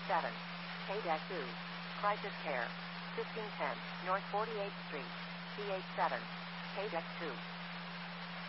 7. KDEC 2. Crisis Care. 1510 North 48th Street. CH7. KDEC 2.